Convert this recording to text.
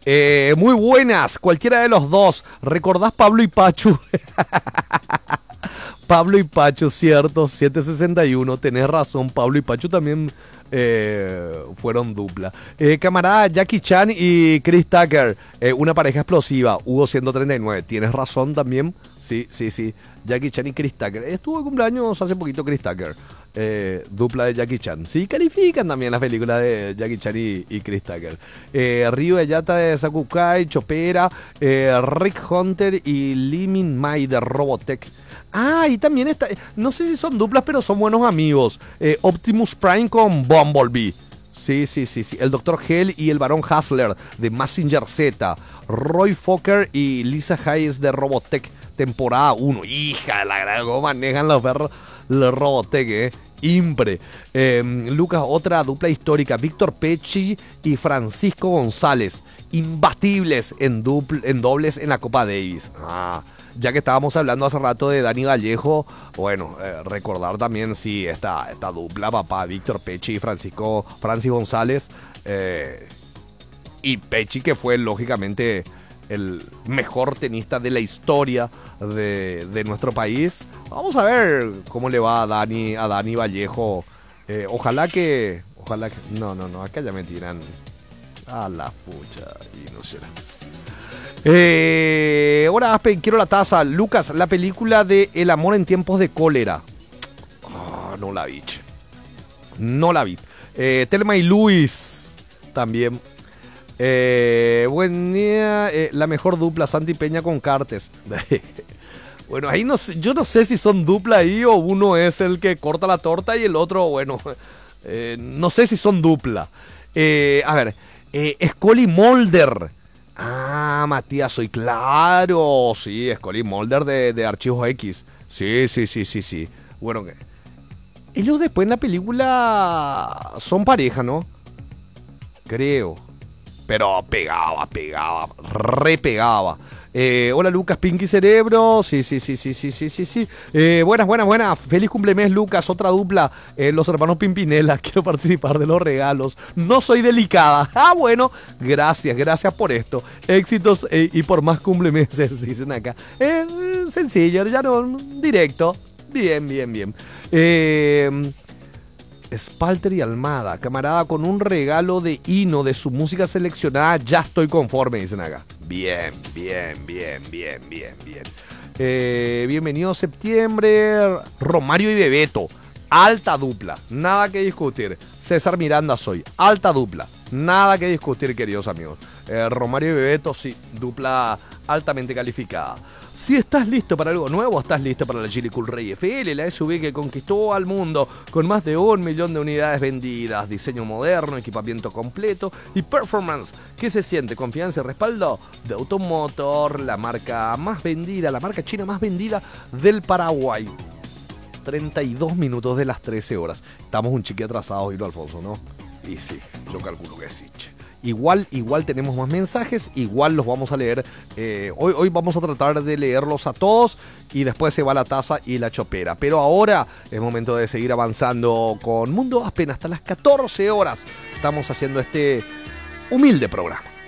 Muy buenas, cualquiera de los dos. ¿Recordás Pablo y Pachu? Pablo y Pachu, cierto, 761, tenés razón, Pablo y Pachu también fueron dupla. Camarada Jackie Chan y Chris Tucker, una pareja explosiva, Hugo 139, tienes razón también, sí, Jackie Chan y Chris Tucker. Estuvo de cumpleaños hace poquito Chris Tucker, dupla de Jackie Chan. Sí, califican también las películas de Jackie Chan y Chris Tucker. Ryu Ayata de Sakukai, Chopera, Rick Hunter y Lee Min Mai de Robotech. Ah, y también está, no sé si son duplas, pero son buenos amigos. Optimus Prime con Bumblebee. Sí. El Dr. Hell y el Barón Hustler de Mazinger Z. Roy Fokker y Lisa Hayes de Robotech, temporada 1. Hija de la gran, cómo manejan los perros los Robotech, Impre. Lucas, otra dupla histórica. Víctor Pecci y Francisco González. Imbatibles en dobles en la Copa Davis. Ya que estábamos hablando hace rato de Dani Vallejo, bueno, recordar también, sí, esta dupla, papá, Víctor Pecci y Francis González. Y Pecci, que fue lógicamente el mejor tenista de la historia de nuestro país. Vamos a ver cómo le va a Dani Vallejo. Ojalá que... No, acá ya me tiran a la pucha y no será. Ahora Aspen, quiero la taza. Lucas, la película de El amor en tiempos de cólera. No la vi. No la vi. Telma y Luis también. Buen día. La mejor dupla, Santi Peña con Cartes. Bueno, ahí no sé, yo no sé si son dupla ahí o uno es el que corta la torta y el otro, bueno, no sé si son dupla. A ver, Scully Mulder. Matías, soy claro. Sí, Scully Mulder de Archivos X. Sí. Bueno, ellos después en la película son pareja, ¿no? Creo. Pero pegaba, re pegaba. Hola Lucas, Pinky Cerebro. Sí. Buenas. Feliz cumplemes, Lucas. Otra dupla. Los hermanos Pimpinela. Quiero participar de los regalos. No soy delicada. Bueno. Gracias por esto. Éxitos y por más cumplemeses, dicen acá. Sencillo, ya no. Directo. Bien. Spalter y Almada, camarada, con un regalo de hino de su música seleccionada, ya estoy conforme, dicen acá. Bien. Bienvenido septiembre. Romario y Bebeto, alta dupla, nada que discutir. César Miranda soy, alta dupla, nada que discutir, queridos amigos. Romario y Bebeto, sí, dupla altamente calificada. Si estás listo para algo nuevo, estás listo para la Geely Cool Rey FL, la SUV que conquistó al mundo con más de 1 millón de unidades vendidas, diseño moderno, equipamiento completo y performance que se siente, confianza y respaldo de Automotor, la marca más vendida, la marca china más vendida del Paraguay. 32 minutos de las 13 horas. Estamos un chiqui atrasados, Hilo Alfonso, ¿no? Y sí, yo calculo que sí. Igual tenemos más mensajes, igual los vamos a leer. Hoy vamos a tratar de leerlos a todos y después se va la taza y la chopera. Pero ahora es momento de seguir avanzando con Mundo Aspen hasta las 14 horas. Estamos haciendo este humilde programa.